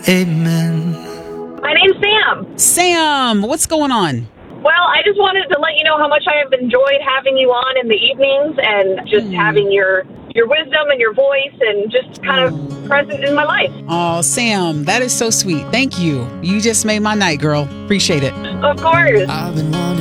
Amen. My name's Sam. Sam, what's going on? Well, I just wanted to let you know how much I have enjoyed having you on in the evenings and just having your wisdom and your voice and just kind of present in my life. Oh, Sam, that is so sweet. Thank you. You just made my night, girl. Appreciate it. Of course. I've been wanting